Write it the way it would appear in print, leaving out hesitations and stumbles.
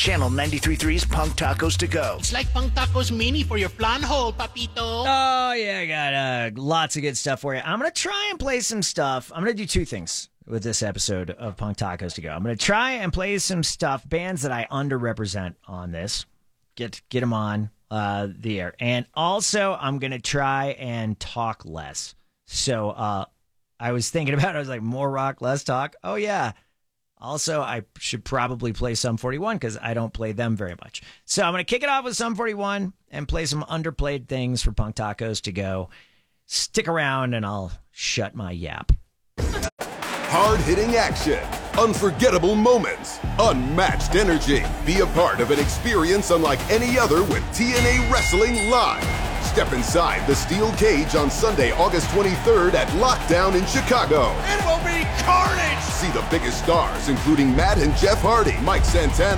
Channel 93.3's Punk Tacos to Go. It's like Punk Tacos Mini for your flan hole, Papito. Oh, yeah, I got lots of good stuff for you. I'm going to try and play some stuff. I'm going to do two things with this episode of Punk Tacos to Go. I'm going to try and play some stuff, bands that I underrepresent on this. Get them on the air. And also, I'm going to try and talk less. So I was thinking about it. I was like, more rock, less talk. Oh, yeah. Also, I should probably play Sum 41 because I don't play them very much. So I'm going to kick it off with Sum 41 and play some underplayed things for Punk Tacos to Go. Stick around and I'll shut my yap. Hard-hitting action, unforgettable moments, unmatched energy. Be a part of an experience unlike any other with TNA Wrestling Live. Step inside the steel cage on Sunday, August 23rd at Lockdown in Chicago. It will be carnage! See the biggest stars, including Matt and Jeff Hardy, Mike Santana,